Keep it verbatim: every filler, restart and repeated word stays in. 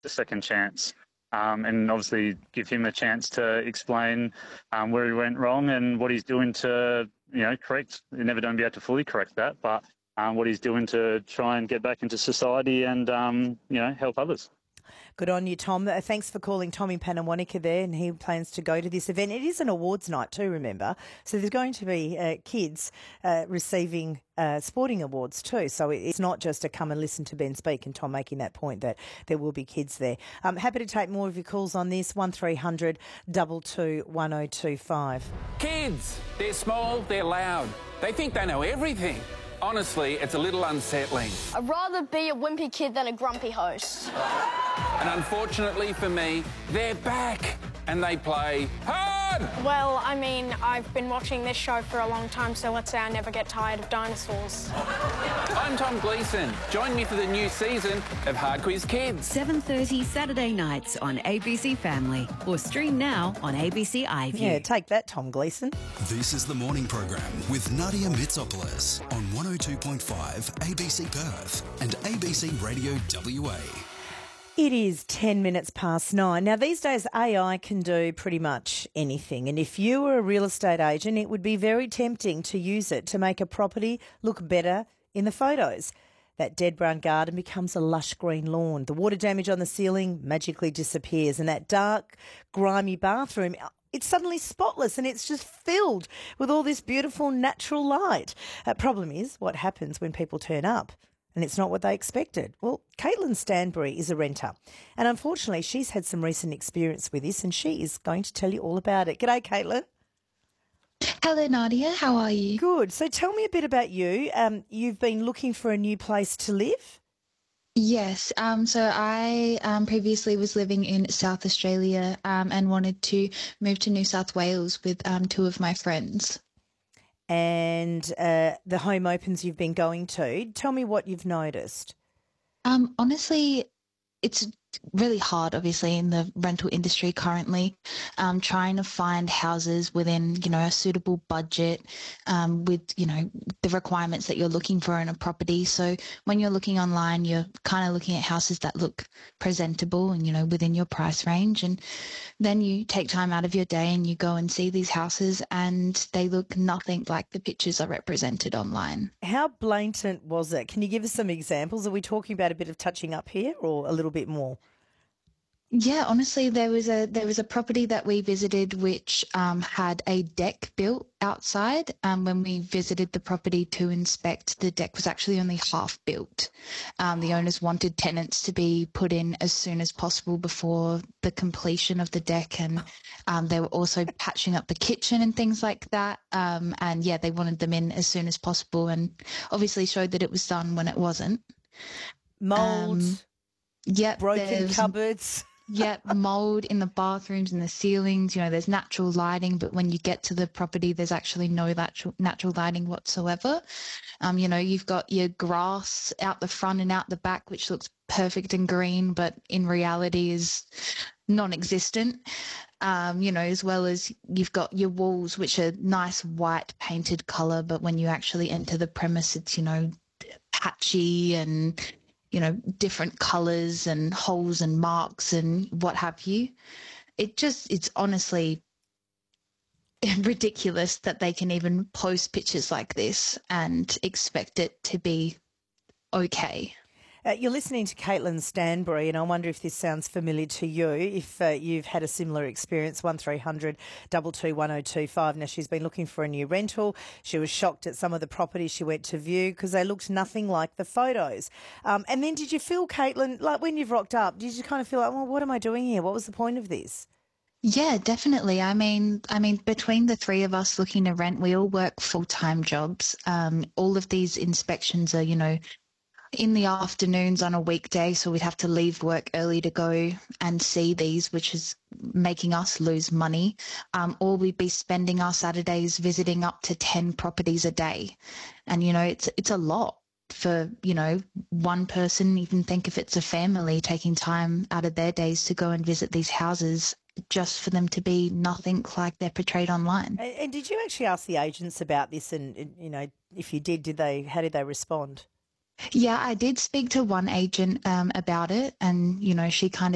the second chance. Um, and obviously give him a chance to explain um, where he went wrong and what he's doing to, you know, correct. You're never going to be able to fully correct that, but um, what he's doing to try and get back into society and, um, you know, help others. Good on you, Tom. Uh, thanks for calling Tommy Panamonica there, and he plans to go to this event. It is an awards night too, remember? So there's going to be uh, kids uh, receiving uh, sporting awards too. So it's not just a come and listen to Ben speak, and Tom making that point that there will be kids there. Um, happy to take more of your calls on this, one three hundred two two one oh two five. Kids, they're small, they're loud. They think they know everything. Honestly, it's a little unsettling. I'd rather be a wimpy kid than a grumpy host. And unfortunately for me, they're back and they play hard. Well, I mean, I've been watching this show for a long time, so let's say I never get tired of dinosaurs. I'm Tom Gleeson. Join me for the new season of Hard Quiz Kids. seven thirty Saturday nights on A B C Family, or stream now on A B C iView. Yeah, take that, Tom Gleeson. This is the morning program with Nadia Mitsopoulos on one oh two point five A B C Perth and A B C Radio W A. It is ten minutes past nine. Now, these days, A I can do pretty much anything. And if you were a real estate agent, it would be very tempting to use it to make a property look better in the photos. That dead brown garden becomes a lush green lawn. The water damage on the ceiling magically disappears. And that dark, grimy bathroom, it's suddenly spotless and it's just filled with all this beautiful natural light. Uh, problem is, what happens when people turn up? And it's not what they expected. Well, Caitlin Stanbury is a renter. And unfortunately, she's had some recent experience with this and she is going to tell you all about it. G'day, Caitlin. Hello, Nadia. How are you? Good. So tell me a bit about you. Um, you've been looking for a new place to live? Yes. Um, so I um, previously was living in South Australia um, and wanted to move to New South Wales with um, two of my friends. And uh, the home opens you've been going to. Tell me what you've noticed. Um, honestly, it's really hard, obviously, in the rental industry currently, um, trying to find houses within, you know, a suitable budget um, with, you know, the requirements that you're looking for in a property. So when you're looking online, you're kind of looking at houses that look presentable and, you know, within your price range. And then you take time out of your day and you go and see these houses and they look nothing like the pictures are represented online. How blatant was it? Can you give us some examples? Are we talking about a bit of touching up here or a little bit more? Yeah, honestly, there was a there was a property that we visited which um, had a deck built outside. Um, when we visited the property to inspect, the deck was actually only half built. Um, the owners wanted tenants to be put in as soon as possible before the completion of the deck, and um, they were also patching up the kitchen and things like that. Um, and yeah, they wanted them in as soon as possible, and obviously showed that it was done when it wasn't. Mould, um, yep, broken cupboards. Yeah, mould in the bathrooms and the ceilings. You know, there's natural lighting, but when you get to the property, there's actually no natural natural lighting whatsoever. Um, you know, you've got your grass out the front and out the back, which looks perfect and green, but in reality is non-existent. Um, you know, as well as you've got your walls, which are nice white painted colour, but when you actually enter the premise, it's, you know, patchy and, you know, different colours and holes and marks and what have you. It just, it's honestly ridiculous that they can even post pictures like this and expect it to be okay. Uh, you're listening to Caitlin Stanbury, and I wonder if this sounds familiar to you, if uh, you've had a similar experience, one three hundred two two one oh two five. Now, she's been looking for a new rental. She was shocked at some of the properties she went to view because they looked nothing like the photos. Um, and then did you feel, Caitlin, like when you've rocked up, did you kind of feel like, well, what am I doing here? What was the point of this? Yeah, definitely. I mean, I mean, between the three of us looking to rent, we all work full-time jobs. Um, all of these inspections are, you know, in the afternoons on a weekday, so we'd have to leave work early to go and see these, which is making us lose money. Um, or we'd be spending our Saturdays visiting up to ten properties a day. And, you know, it's it's a lot for, you know, one person, even think if it's a family, taking time out of their days to go and visit these houses just for them to be nothing like they're portrayed online. And, and did you actually ask the agents about this? And, you know, if you did, did they, how did they respond? Yeah, I did speak to one agent um, about it, and, you know, she kind of